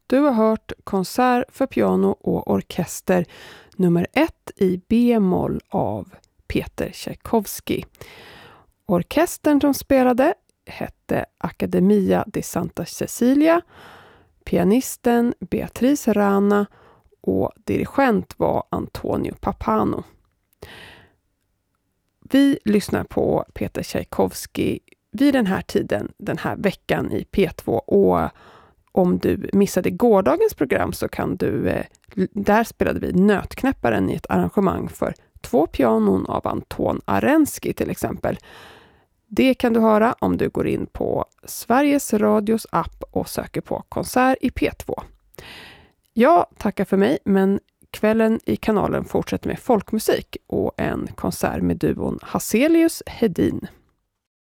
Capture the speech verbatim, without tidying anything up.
Du har hört konsert för piano och orkester nummer ett i B-moll av Peter Tchaikovsky. Orkestern som spelade hette Accademia di Santa Cecilia, pianisten Beatrice Rana och dirigent var Antonio Pappano. Vi lyssnar på Peter Tchaikovsky vid den här tiden, den här veckan i P två, och om du missade gårdagens program så kan du, eh, där spelade vi Nötknäpparen i ett arrangemang för två pianon av Anton Arensky till exempel. Det kan du höra om du går in på Sveriges Radios app och söker på konsert i P två. Jag tackar för mig, men kvällen i kanalen fortsätter med folkmusik och en konsert med duon Hazelius Hedin.